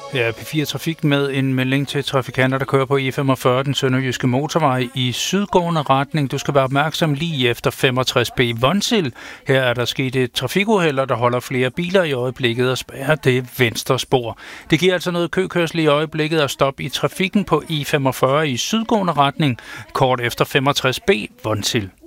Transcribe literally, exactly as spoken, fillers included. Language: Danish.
Ja, P fire Trafik med en melding til trafikanter, der kører på E femogfyrre, den sønderjyske motorvej i sydgående retning. Du skal være opmærksom lige efter femogtres B Vonsild. Her er der sket et trafikuheld, der holder flere biler i øjeblikket og spærrer det venstre spor. Det giver altså noget køkørsel i øjeblikket og stop i trafikken på E femogfyrre i sydgående retning, kort efter femogtres B Vonsild.